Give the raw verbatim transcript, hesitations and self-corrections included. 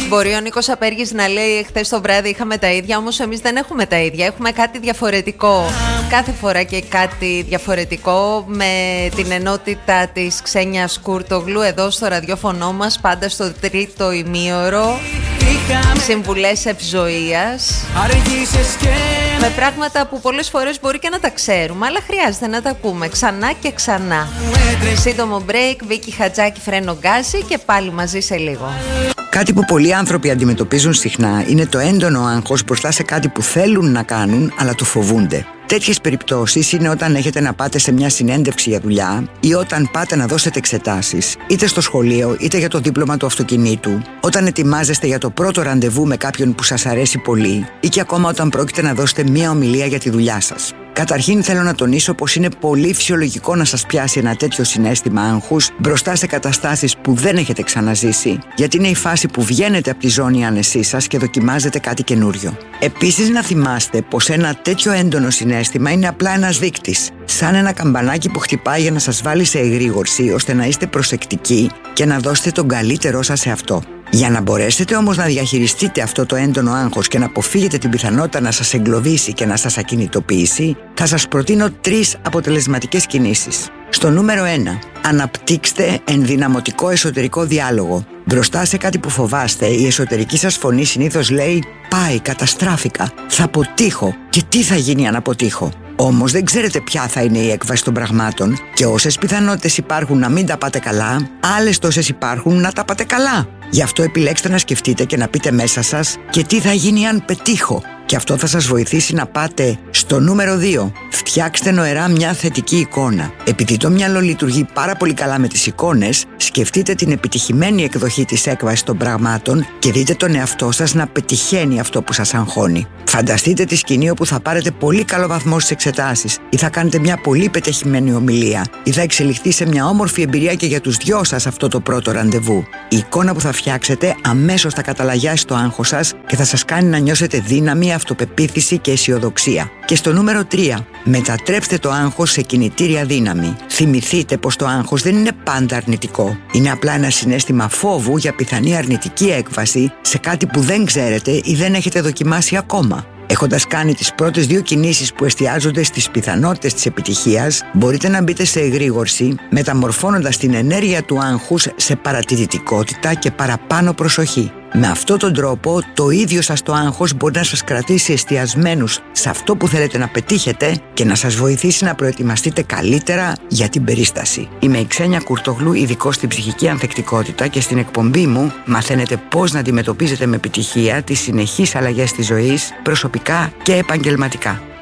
Μπορεί ο Νίκος Απέργης να λέει χθες το βράδυ είχαμε τα ίδια, όμως εμείς δεν έχουμε τα ίδια. Έχουμε κάτι διαφορετικό. Κάθε φορά και κάτι διαφορετικό, με την ενότητα της Ξένιας Κούρτογλου εδώ στο ραδιόφωνο μας, πάντα στο τρίτο ημίωρο. Συμβουλές ευζοίας, με πράγματα που πολλές φορές μπορεί και να τα ξέρουμε, αλλά χρειάζεται να τα ακούμε ξανά και ξανά. Σύντομο break, Βίκη Χατζάκη, Φρένο Γκάζι και πάλι μαζί σε λίγο. Κάτι που πολλοί άνθρωποι αντιμετωπίζουν συχνά είναι το έντονο άγχος μπροστά σε κάτι που θέλουν να κάνουν αλλά το φοβούνται. Τέτοιες περιπτώσεις είναι όταν έχετε να πάτε σε μια συνέντευξη για δουλειά ή όταν πάτε να δώσετε εξετάσεις, είτε στο σχολείο είτε για το δίπλωμα του αυτοκινήτου, όταν ετοιμάζεστε για το πρώτο ραντεβού με κάποιον που σας αρέσει πολύ ή και ακόμα όταν πρόκειται να δώσετε μια ομιλία για τη δουλειά σας. Καταρχήν θέλω να τονίσω πως είναι πολύ φυσιολογικό να σας πιάσει ένα τέτοιο συναίσθημα άγχους μπροστά σε καταστάσεις που δεν έχετε ξαναζήσει, γιατί είναι η φάση που βγαίνετε από τη ζώνη άνεσής σας και δοκιμάζετε κάτι καινούριο. Επίσης, να θυμάστε πως ένα τέτοιο έντονο συναίσθημα είναι απλά ένας δείκτης, σαν ένα καμπανάκι που χτυπάει για να σας βάλει σε εγρήγορση, ώστε να είστε προσεκτικοί και να δώσετε τον καλύτερό σας σε αυτό. Για να μπορέσετε όμως να διαχειριστείτε αυτό το έντονο άγχος και να αποφύγετε την πιθανότητα να σας εγκλωβίσει και να σας ακινητοποιήσει, θα σας προτείνω τρεις αποτελεσματικές κινήσεις. Στο νούμερο ένα, αναπτύξτε ενδυναμωτικό εσωτερικό διάλογο. Μπροστά σε κάτι που φοβάστε, η εσωτερική σας φωνή συνήθως λέει «Πάει, καταστράφηκα, θα αποτύχω και τι θα γίνει αν αποτύχω». Όμως δεν ξέρετε ποια θα είναι η έκβαση των πραγμάτων και όσες πιθανότητες υπάρχουν να μην τα πάτε καλά, άλλες τόσες υπάρχουν να τα πάτε καλά. Γι' αυτό επιλέξτε να σκεφτείτε και να πείτε μέσα σας «Και τι θα γίνει αν πετύχω». Και αυτό θα σας βοηθήσει να πάτε στο νούμερο δύο. Φτιάξτε νοερά μια θετική εικόνα. Επειδή το μυαλό λειτουργεί πάρα πολύ καλά με τις εικόνες, σκεφτείτε την επιτυχημένη εκδοχή της έκβασης των πραγμάτων και δείτε τον εαυτό σας να πετυχαίνει αυτό που σας αγχώνει. Φανταστείτε τη σκηνή όπου θα πάρετε πολύ καλό βαθμό στις εξετάσεις ή θα κάνετε μια πολύ πετυχημένη ομιλία ή θα εξελιχθεί σε μια όμορφη εμπειρία και για τους δυο σας αυτό το πρώτο ραντεβού. Η εικόνα που θα φτιάξετε αμέσως θα καταλαγιάσει το άγχος σας και θα σας κάνει να νιώσετε δύναμη, αυτοπεποίθηση και αισιοδοξία. Και στο νούμερο τρία, μετατρέψτε το άγχος σε κινητήρια δύναμη. Θυμηθείτε πως το άγχος δεν είναι πάντα αρνητικό. Είναι απλά ένα συναίσθημα φόβου για πιθανή αρνητική έκβαση σε κάτι που δεν ξέρετε ή δεν έχετε δοκιμάσει ακόμα. Έχοντας κάνει τις πρώτες δύο κινήσεις που εστιάζονται στις πιθανότητες της επιτυχίας, μπορείτε να μπείτε σε εγρήγορση, μεταμορφώνοντας την ενέργεια του άγχους σε παρατηρητικότητα και παραπάνω προσοχή. Με αυτόν τον τρόπο, το ίδιο σας το άγχος μπορεί να σας κρατήσει εστιασμένους σε αυτό που θέλετε να πετύχετε και να σας βοηθήσει να προετοιμαστείτε καλύτερα για την περίσταση. Είμαι η Ξένια Κούρτογλου, ειδικός στην ψυχική ανθεκτικότητα, και στην εκπομπή μου μαθαίνετε πώς να αντιμετωπίζετε με επιτυχία τις συνεχείς αλλαγές της ζωής, προσωπικά και επαγγελματικά.